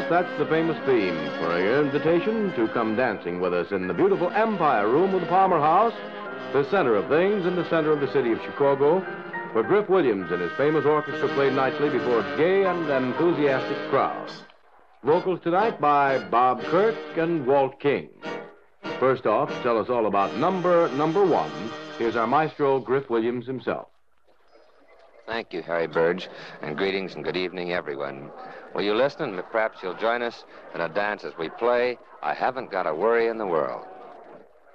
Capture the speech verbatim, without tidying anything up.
that's the famous theme for your invitation to come dancing with us in the beautiful Empire Room of the Palmer House, the center of things in the center of the city of Chicago, where Griff Williams and his famous orchestra played nightly before a gay and enthusiastic crowd. Vocals tonight by Bob Kirk and Walt King. First off, to tell us all about number number one, here's our maestro, Griff Williams himself. Thank you, Harry Burge, and greetings and good evening, everyone. Will you listen, and perhaps you'll join us in a dance as we play I Haven't Got a Worry in the World.